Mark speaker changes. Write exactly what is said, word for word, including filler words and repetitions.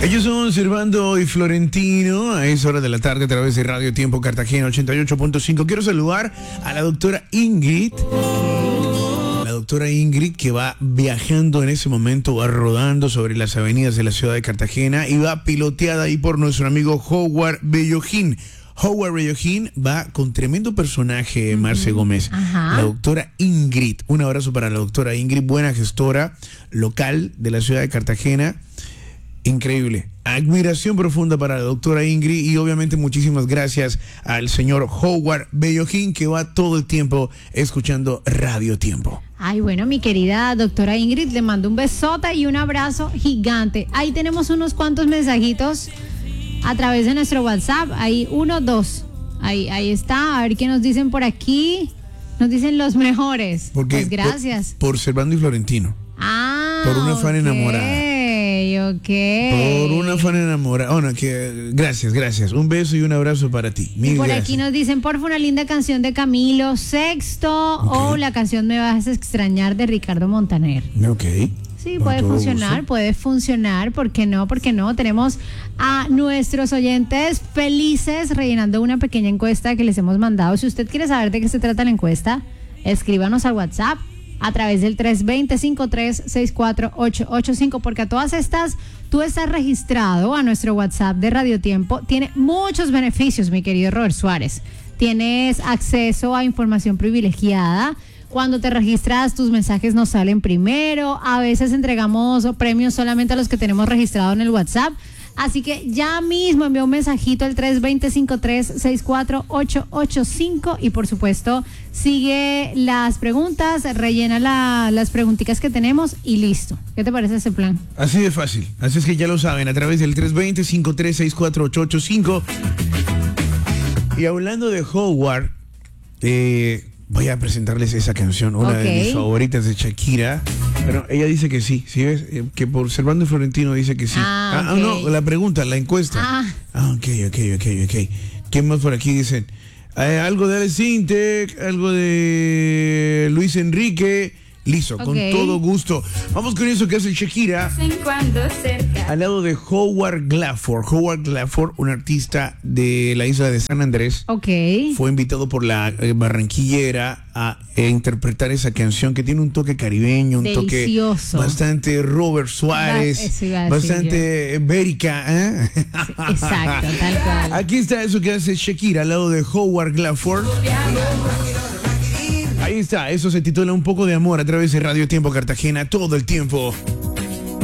Speaker 1: Ellos son Servando y Florentino, a esa hora de la tarde a través de Radio Tiempo Cartagena ochenta y ocho punto cinco. Quiero saludar a la doctora Ingrid. La doctora Ingrid, que va viajando en ese momento, va rodando sobre las avenidas de la ciudad de Cartagena y va piloteada ahí por nuestro amigo Howard Bellojín. Howard Bellojín va con tremendo personaje, Marce Gómez.
Speaker 2: Ajá.
Speaker 1: La doctora Ingrid. Un abrazo para la doctora Ingrid, buena gestora local de la ciudad de Cartagena. Increíble. Admiración profunda para la doctora Ingrid y obviamente muchísimas gracias al señor Howard Bellojín, que va todo el tiempo escuchando Radio Tiempo.
Speaker 2: Ay, bueno, mi querida doctora Ingrid, le mando un besote y un abrazo gigante. Ahí tenemos unos cuantos mensajitos a través de nuestro WhatsApp. Ahí, uno, dos. Ahí, ahí está. A ver qué nos dicen por aquí. Nos dicen los mejores.
Speaker 1: Porque
Speaker 2: pues gracias.
Speaker 1: Por, por Servando y Florentino.
Speaker 2: Ah,
Speaker 1: por una fan
Speaker 2: okay,
Speaker 1: enamorada.
Speaker 2: Ok.
Speaker 1: Por una fan enamorada. Bueno, que, gracias, gracias. Un beso y un abrazo para ti. Mil
Speaker 2: y por
Speaker 1: gracias.
Speaker 2: aquí nos dicen, porfa, una linda canción de Camilo Sexto
Speaker 1: Okay.
Speaker 2: o la canción Me vas a extrañar de Ricardo Montaner.
Speaker 1: Ok.
Speaker 2: Sí,
Speaker 1: Con
Speaker 2: puede
Speaker 1: todo
Speaker 2: funcionar,
Speaker 1: gusto.
Speaker 2: puede funcionar, ¿por qué no? ¿Por qué no? Tenemos a nuestros oyentes felices rellenando una pequeña encuesta que les hemos mandado. Si usted quiere saber de qué se trata la encuesta, escríbanos al WhatsApp a través del tres dos cero, cinco tres seis cuatro, ocho ocho cinco, porque a todas estas tú estás registrado a nuestro WhatsApp de Radio Tiempo. Tiene muchos beneficios, mi querido Robert Suárez. Tienes acceso a información privilegiada. Cuando te registras, tus mensajes nos salen primero. A veces entregamos premios solamente a los que tenemos registrado en el WhatsApp. Así que ya mismo envía un mensajito al tres dos cero, cinco tres seis cuatro, ocho ocho cinco y por supuesto sigue las preguntas, rellena la, las preguntitas que tenemos y listo. ¿Qué te parece ese plan?
Speaker 1: Así de fácil. Así es que ya lo saben, a través del tres dos cero, cinco tres seis cuatro, ocho ocho cinco. Y hablando de Howard, eh, voy a presentarles esa canción, una
Speaker 2: Okay.
Speaker 1: de mis favoritas de Shakira. Pero ella dice que sí, ¿sí ves? Eh, que por Servando y Florentino dice que sí.
Speaker 2: Ah,
Speaker 1: ah,
Speaker 2: ok.
Speaker 1: no, la pregunta, la encuesta.
Speaker 2: Ah.
Speaker 1: Ah, ok, ok, ok, ok. ¿Quién más por aquí dicen? Eh, algo de Alex Intec, algo de Luis Enrique. Listo,
Speaker 2: Ok.
Speaker 1: con todo gusto. Vamos con eso que hace Shakira.
Speaker 3: Cuando cerca.
Speaker 1: Al lado de Howard Glafford. Howard Glafford, un artista de la isla de San Andrés,
Speaker 2: Ok.
Speaker 1: fue invitado por la eh, barranquillera a eh, interpretar esa canción que tiene un toque caribeño, un
Speaker 2: Delicioso.
Speaker 1: toque bastante Robert Suárez,
Speaker 2: Va- eso iba a decir
Speaker 1: bastante Bérica. ¿eh?
Speaker 2: Exacto, tal cual.
Speaker 1: Aquí está eso que hace Shakira al lado de Howard Glafford. Ahí está, eso se titula Un poco de amor a través de Radio Tiempo Cartagena todo el tiempo.